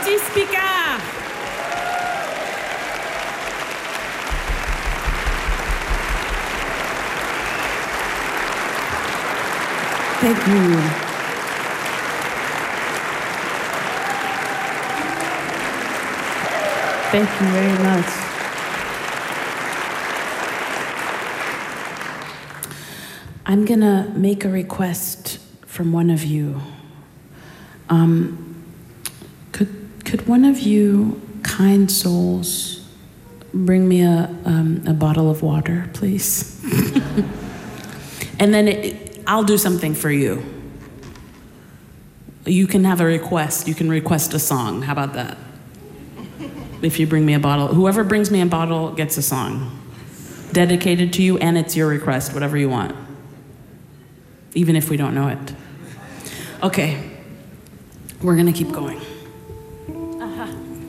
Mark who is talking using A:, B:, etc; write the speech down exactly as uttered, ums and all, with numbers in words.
A: Merci, speaker. Thank you. Thank you very much. I'm gonna make a request from one of you. Um, could could one of you kind souls bring me a um, a bottle of water, please? And then it, I'll do something for you. You can have a request. You can request a song. How about that? If you bring me a bottle, whoever brings me a bottle gets a song dedicated to you, and it's your request, whatever you want, even if we don't know it. Okay, we're gonna keep going. Uh-huh.